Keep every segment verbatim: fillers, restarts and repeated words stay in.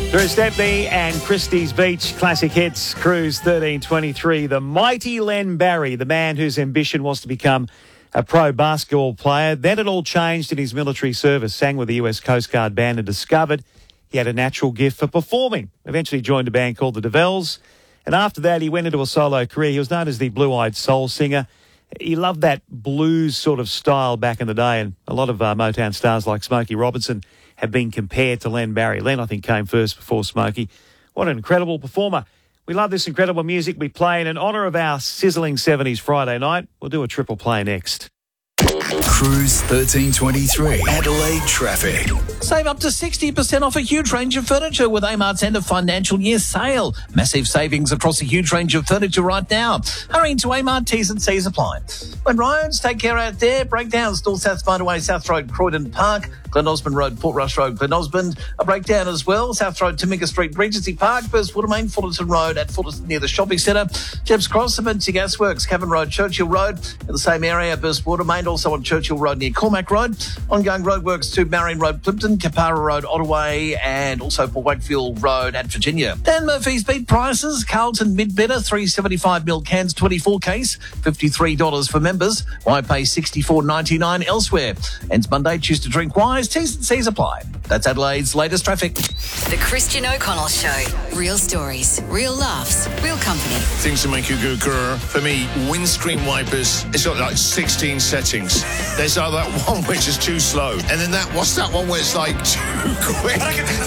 Drew Stepney and Christie's Beach classic hits, Cruise thirteen twenty-three. The mighty Len Barry, the man whose ambition was to become a pro basketball player. Then it all changed in his military service. Sang with the U S Coast Guard Band and discovered he had a natural gift for performing. Eventually joined a band called the DeVelles. And after that, he went into a solo career. He was known as the Blue-Eyed Soul Singer. He loved that blues sort of style back in the day. And a lot of uh, Motown stars like Smokey Robinson have been compared to Len Barry. Len, I think, came first before Smokey. What an incredible performer. We love this incredible music we play. And in honour of our sizzling seventies Friday night, we'll do a triple play next. Cruise thirteen twenty-three. Adelaide traffic. Save up to sixty percent off a huge range of furniture with Amart's end of financial year sale. Massive savings across a huge range of furniture right now. Hurry into Amart, T's and C's apply. When roads, take care out there. Breakdowns, North South Motorway, South Road, Croydon Park, Glen Osmond Road, Portrush Road, Glen Osmond. A breakdown as well. South Road, Temminga Street, Regency Park, Burst Watermain, Fullerton Road at Fullerton near the shopping centre. Jebbs Cross, Emergency Gasworks, Cavan Road, Churchill Road. In the same area, Burst Watermain, also on Churchill Road near Cormac Road. Ongoing roadworks to Marion Road, Plimpton, Kapara Road, Ottaway, and also for Wakefield Road at Virginia. Dan Murphy's beat prices. Carlton mid-better, three seventy-five mil cans, twenty-four case, fifty-three dollars for members. Why pay sixty-four ninety-nine elsewhere? Ends Monday, choose to drink wise. T's and C's apply. That's Adelaide's latest traffic. The Christian O'Connell Show. Real stories, real laughs, real company. Things to make you go grrr. For me, windscreen wipers, it's got like sixteen settings. There's uh, that one which is too slow. And then that, what's that one where it's like too quick?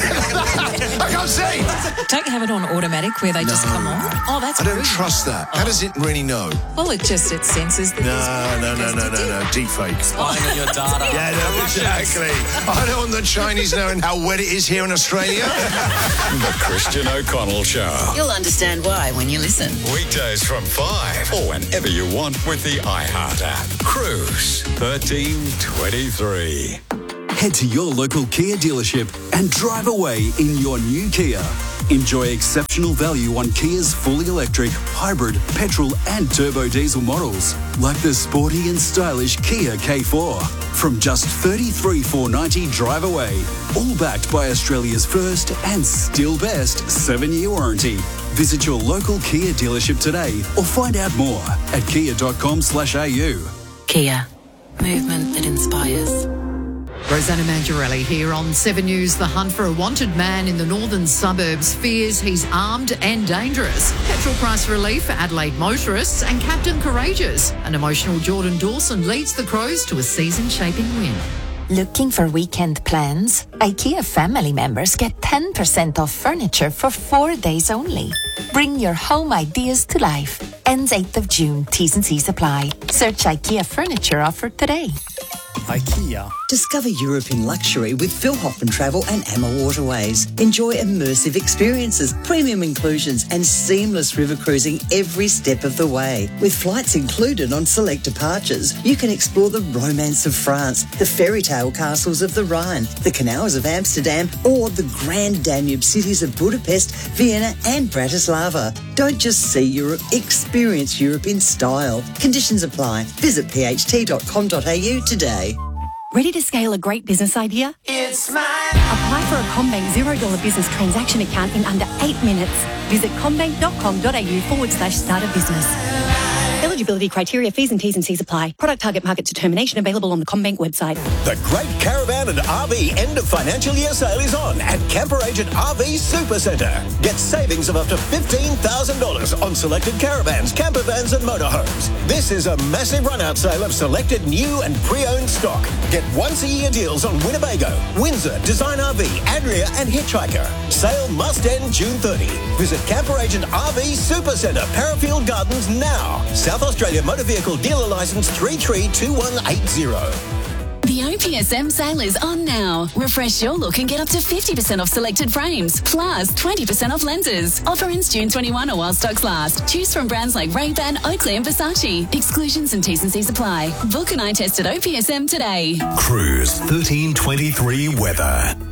I can't see. Don't you have it on automatic where they No. just come on? Oh, that's I don't good. trust that. How does it really know? Well, it just, it senses that No, there's no, no, no, no, no. Deep fake. Spying on your data. Yeah, no, exactly. I don't want the Chinese knowing how wet it is here in Australia. The Christian O'Connell Show. You'll understand why when you listen. Weekdays from five or whenever you want with the iHeart app. Cruise thirteen twenty-three. Head to your local Kia dealership and drive away in your new Kia. Enjoy exceptional value on Kia's fully electric, hybrid, petrol and turbo diesel models, like the sporty and stylish Kia K four. From just thirty-three thousand four hundred ninety dollars drive away, all backed by Australia's first and still best seven-year warranty. Visit your local Kia dealership today or find out more at kia dot com slash a u. Kia. Movement that inspires. Rosanna Mangiarelli here on Seven News. The hunt for a wanted man in the northern suburbs fears he's armed and dangerous. Petrol price relief for Adelaide motorists and Captain Courageous. An emotional Jordan Dawson leads the Crows to a season-shaping win. Looking for weekend plans? IKEA family members get ten percent off furniture for four days only. Bring your home ideas to life. Ends eighth of June. T's and C's apply. Search IKEA furniture offer today. IKEA. Discover Europe in luxury with Phil Hoffman Travel and Amma Waterways. Enjoy immersive experiences, premium inclusions and seamless river cruising every step of the way. With flights included on select departures, you can explore the romance of France, the fairy tale castles of the Rhine, the canals of Amsterdam or the grand Danube cities of Budapest, Vienna and Bratislava. Don't just see Europe, experience Europe in style. Conditions apply. Visit p h t dot com dot a u today. Ready to scale a great business idea? It's mine. Apply for a CommBank zero dollar business transaction account in under eight minutes. Visit commbank dot com dot a u forward slash start a business. Eligibility criteria, fees and T's and C's apply. Product target market determination available on the CommBank website. The Great Caravan and R V end of financial year sale is on at Camper Agent R V Supercentre. Get savings of up to fifteen thousand dollars on selected caravans, camper vans and motorhomes. This is a massive run-out sale of selected new and pre-owned stock. Get once-a-year deals on Winnebago, Windsor, Design R V, Adria and Hitchhiker. Sale must end June thirtieth. Visit Camper Agent R V Supercentre, Parafield Gardens now. South Australia Motor Vehicle Dealer Licence three three two one eight zero. The O P S M sale is on now. Refresh your look and get up to fifty percent off selected frames, plus twenty percent off lenses. Offer ends June twenty-first or while stocks last. Choose from brands like Ray-Ban, Oakley and Versace. Exclusions and T's and C's apply. Book an eye test at O P S M today. Cruise thirteen twenty-three weather.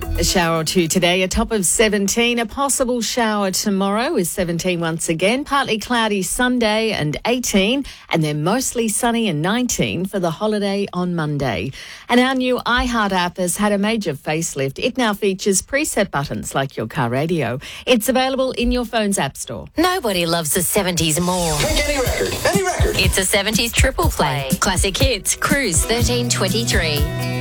A shower or two today, a top of seventeen. A possible shower tomorrow is seventeen once again. Partly cloudy Sunday and eighteen. And then mostly sunny and nineteen for the holiday on Monday. And our new iHeart app has had a major facelift. It now features preset buttons like your car radio. It's available in your phone's app store. Nobody loves the seventies more. Pick any record, any record. It's a seventies triple play. Classic hits, Cruise thirteen twenty-three.